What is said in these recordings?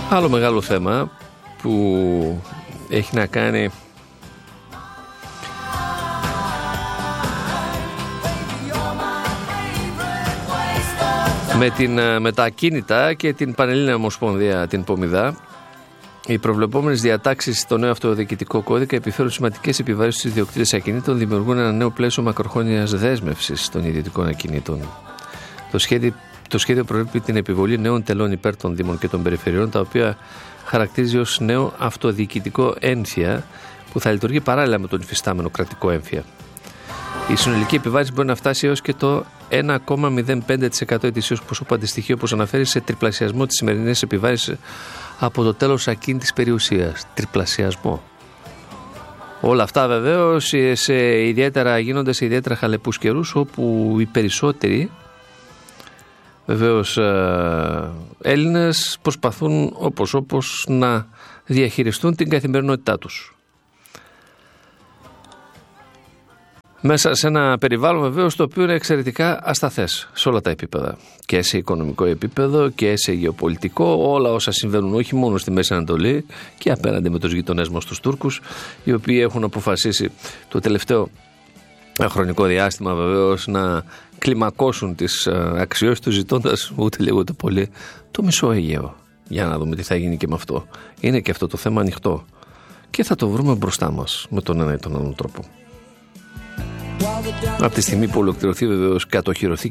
Άλλο μεγάλο θέμα που έχει να κάνει με τα ακίνητα και την Πανελλήνια Ομοσπονδία, την ΠΟΜΙΔΑ. Οι προβλεπόμενες διατάξεις στο νέο αυτοδιοικητικό κώδικα επιφέρουν σημαντικές επιβαρύνσεις στους ιδιοκτήτες ακινήτων, δημιουργούν ένα νέο πλαίσιο μακροχρόνιας δέσμευσης των ιδιωτικών ακινήτων. Το σχέδιο προβλέπει την επιβολή νέων τελών υπέρ των Δήμων και των Περιφερειών, τα οποία χαρακτηρίζει ως νέο αυτοδιοικητικό έμφυα που θα λειτουργεί παράλληλα με τον υφιστάμενο κρατικό έμφυα. Η συνολική επιβάρυνση μπορεί να φτάσει έως και το 1,05% ετησίως ποσό που αντιστοιχεί, όπως αναφέρει, σε τριπλασιασμό της σημερινής επιβάρυνσης από το τέλος ακίνητης περιουσίας. Τριπλασιασμό. Όλα αυτά βεβαίως γίνονται σε ιδιαίτερα χαλεπούς καιρούς, όπου οι περισσότεροι βεβαίως Έλληνες προσπαθούν όπως να διαχειριστούν την καθημερινότητά τους. Μέσα σε ένα περιβάλλον βεβαίως το οποίο είναι εξαιρετικά ασταθές σε όλα τα επίπεδα. Και σε οικονομικό επίπεδο και σε γεωπολιτικό, όλα όσα συμβαίνουν όχι μόνο στη Μέση Ανατολή και απέναντι με τους γειτονές μας τους Τούρκους, οι οποίοι έχουν αποφασίσει το τελευταίο χρονικό διάστημα βεβαίως να κλιμακώσουν τις αξιώσεις τους, ζητώντας ούτε λίγο ούτε πολύ το μισό Αιγαίο. Για να δούμε τι θα γίνει και με αυτό. Είναι και αυτό το θέμα ανοιχτό και θα το βρούμε μπροστά μας με τον ένα ή τον άλλον τρόπο. Από τη στιγμή που ολοκληρωθεί βεβαίως κατοχυρωθούν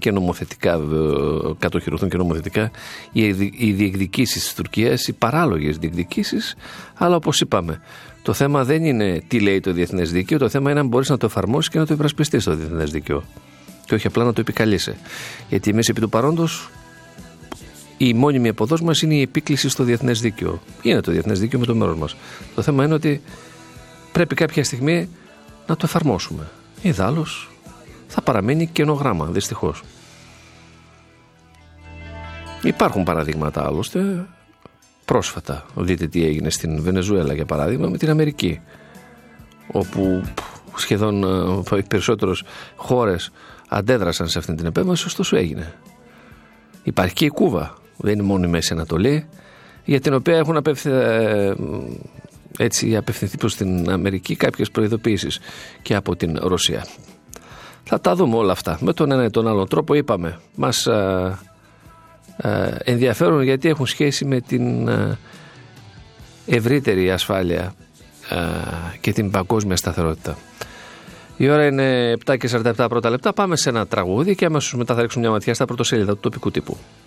και νομοθετικά οι διεκδικήσεις της Τουρκίας, οι παράλογες διεκδικήσεις, αλλά όπως είπαμε, το θέμα δεν είναι τι λέει το διεθνές δίκαιο, το θέμα είναι αν μπορείς να το εφαρμόσεις και να το υπερασπιστείς το διεθνές δίκαιο και όχι απλά να το επικαλείσαι. Γιατί εμείς επί του παρόντος η μόνιμη αποδός μας είναι η επίκληση στο διεθνές δίκαιο. Είναι το διεθνές δίκαιο με το μέρος μας. Το θέμα είναι ότι πρέπει κάποια στιγμή να το εφαρμόσουμε. Ιδάλλως θα παραμείνει καινογράμμα, δυστυχώς. Υπάρχουν παραδείγματα άλλωστε πρόσφατα. Δείτε τι έγινε στην Βενεζουέλα για παράδειγμα με την Αμερική, όπου σχεδόν οι περισσότερες χώρες αντέδρασαν σε αυτή την επέμβαση, ωστόσο έγινε. Υπάρχει και η Κούβα, δεν είναι μόνο η Μέση Ανατολή, για την οποία έχουν απευθυνθεί προς την Αμερική κάποιες προειδοποιήσεις και από την Ρωσία. Θα τα δούμε όλα αυτά με τον ένα ή τον άλλο τρόπο. Είπαμε, μας ενδιαφέρουν γιατί έχουν σχέση με την ευρύτερη ασφάλεια και την παγκόσμια σταθερότητα. Η ώρα είναι 7:47 πρώτα λεπτά. Πάμε σε ένα τραγούδι και αμέσως μετά θα ρίξουμε μια ματιά στα πρωτοσέλιδα του τοπικού τύπου.